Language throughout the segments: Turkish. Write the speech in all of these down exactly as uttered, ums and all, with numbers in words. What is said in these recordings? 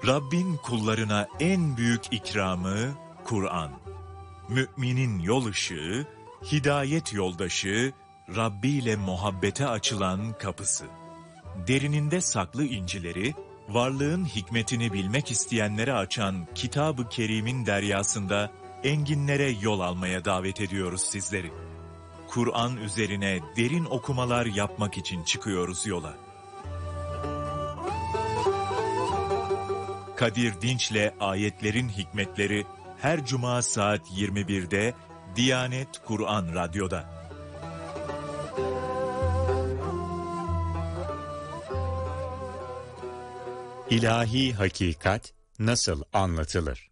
Rabbin kullarına en büyük ikramı Kur'an. Müminin yol ışığı, hidayet yoldaşı, Rabbi ile muhabbete açılan kapısı. Derininde saklı incileri, varlığın hikmetini bilmek isteyenlere açan Kitab-ı Kerim'in deryasında enginlere yol almaya davet ediyoruz sizleri. Kur'an üzerine derin okumalar yapmak için çıkıyoruz yola. Kadir Dinç'le Ayetlerin Hikmetleri her cuma saat yirmi birde Diyanet Kur'an Radyo'da. İlahi hakikat nasıl anlatılır?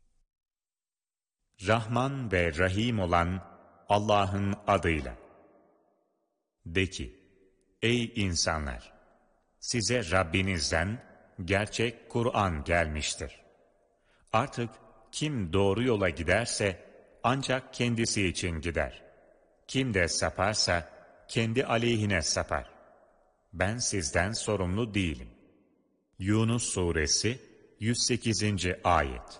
Rahman ve Rahim olan Allah'ın adıyla. De ki, ey insanlar! Size Rabbinizden gerçek Kur'an gelmiştir. Artık kim doğru yola giderse ancak kendisi için gider. Kim de saparsa kendi aleyhine sapar. Ben sizden sorumlu değilim. Yunus Suresi yüz sekizinci Ayet.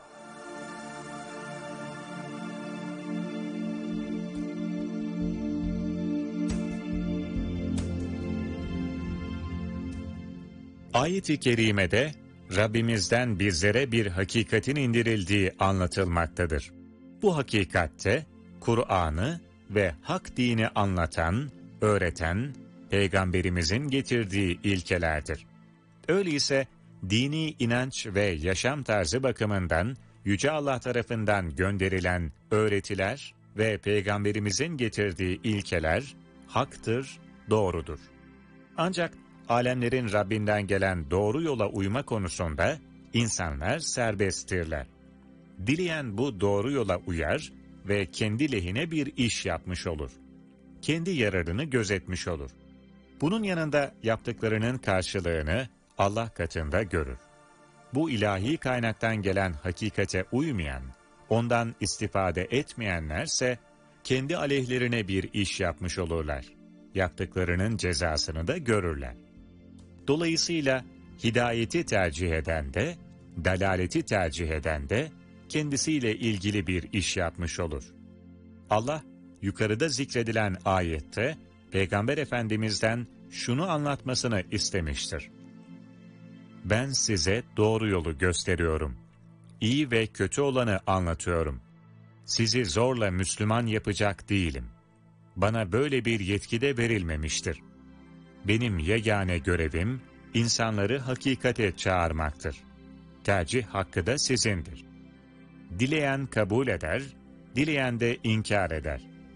Ayet-i kerimede Rabbimizden bizlere bir hakikatin indirildiği anlatılmaktadır. Bu hakikatte Kur'an'ı ve hak dini anlatan, öğreten, Peygamberimizin getirdiği ilkelerdir. Öyleyse dini inanç ve yaşam tarzı bakımından Yüce Allah tarafından gönderilen öğretiler ve Peygamberimizin getirdiği ilkeler haktır, doğrudur. Ancak alemlerin Rabbinden gelen doğru yola uyma konusunda insanlar serbesttirler. Dileyen bu doğru yola uyar ve kendi lehine bir iş yapmış olur. Kendi yararını gözetmiş olur. Bunun yanında yaptıklarının karşılığını Allah katında görür. Bu ilahi kaynaktan gelen hakikate uymayan, ondan istifade etmeyenlerse kendi aleyhlerine bir iş yapmış olurlar. Yaptıklarının cezasını da görürler. Dolayısıyla hidayeti tercih eden de, dalaleti tercih eden de kendisiyle ilgili bir iş yapmış olur. Allah yukarıda zikredilen ayette Peygamber Efendimiz'den şunu anlatmasını istemiştir. Ben size doğru yolu gösteriyorum. İyi ve kötü olanı anlatıyorum. Sizi zorla Müslüman yapacak değilim. Bana böyle bir yetki de verilmemiştir. Benim yegane görevim, insanları hakikate çağırmaktır. Tercih hakkı da sizindir. Dileyen kabul eder, dileyen de inkar eder.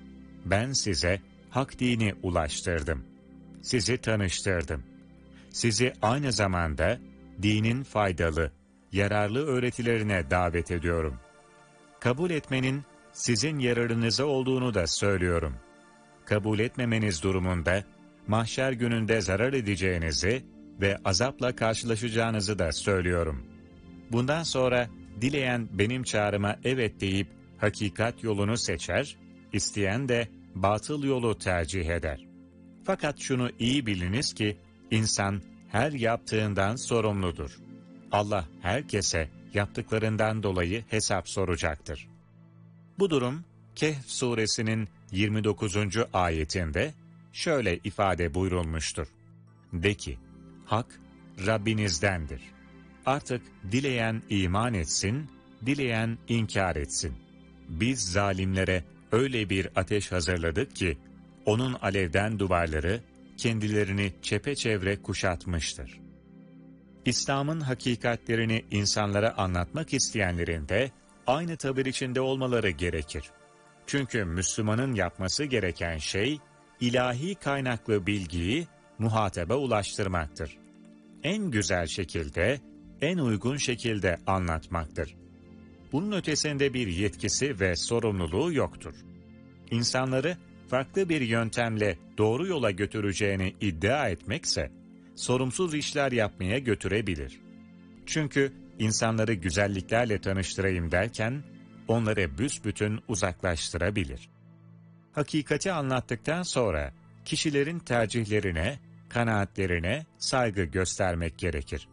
Ben size hak dini ulaştırdım. Sizi tanıştırdım. Sizi aynı zamanda dinin faydalı, yararlı öğretilerine davet ediyorum. Kabul etmenin sizin yararınıza olduğunu da söylüyorum. Kabul etmemeniz durumunda, mahşer gününde zarar edeceğinizi ve azapla karşılaşacağınızı da söylüyorum. Bundan sonra dileyen benim çağrıma evet deyip hakikat yolunu seçer, isteyen de batıl yolu tercih eder. Fakat şunu iyi biliniz ki insan her yaptığından sorumludur. Allah herkese yaptıklarından dolayı hesap soracaktır. Bu durum Kehf suresinin yirmi dokuzuncu ayetinde şöyle ifade buyurulmuştur. De ki, hak Rabbinizdendir. Artık dileyen iman etsin, dileyen inkar etsin. Biz zalimlere öyle bir ateş hazırladık ki, onun alevden duvarları kendilerini çepeçevre kuşatmıştır. İslam'ın hakikatlerini insanlara anlatmak isteyenlerin de aynı tavır içinde olmaları gerekir. Çünkü Müslümanın yapması gereken şey, ilahi kaynaklı bilgiyi muhataba ulaştırmaktır. En güzel şekilde, en uygun şekilde anlatmaktır. Bunun ötesinde bir yetkisi ve sorumluluğu yoktur. İnsanları farklı bir yöntemle doğru yola götüreceğini iddia etmekse, sorumsuz işler yapmaya götürebilir. Çünkü insanları güzelliklerle tanıştırayım derken, onları büsbütün uzaklaştırabilir. Hakikati anlattıktan sonra, kişilerin tercihlerine, kanaatlerine saygı göstermek gerekir.